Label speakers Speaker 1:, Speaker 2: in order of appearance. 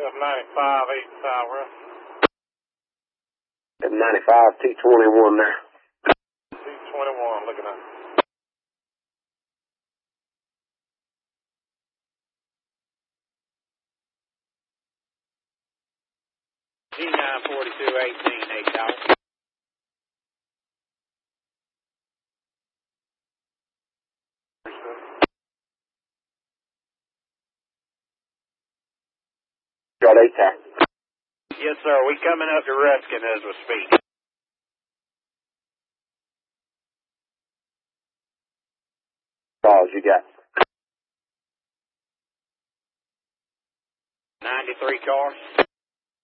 Speaker 1: 95, 85 West.
Speaker 2: 95, T21 there.
Speaker 1: T21, looking at. G94218, 8 dollars.
Speaker 2: Got 8 there.
Speaker 1: Yes, sir. We coming up to Ruskin as we speak.
Speaker 2: Calls you got.
Speaker 1: 93 cars.